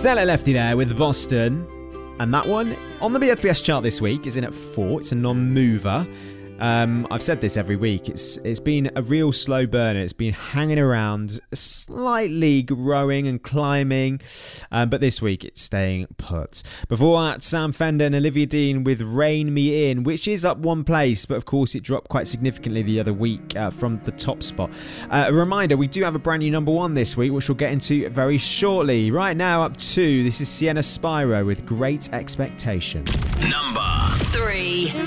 Stella Lefty there with Boston. And that one on the BFBS chart this week is in at 4. It's a non-mover. I've said this every week. It's been a real slow burner. It's been hanging around, slightly growing and climbing, but this week it's staying put. Before that, Sam Fender and Olivia Dean with Rein Me In, which is up 1 place, but of course it dropped quite significantly the other week from the top spot. A reminder, we do have a brand new number 1 this week, which we'll get into very shortly. Right now, up 2, this is Sienna Spyro with Great Expectation. Number 3.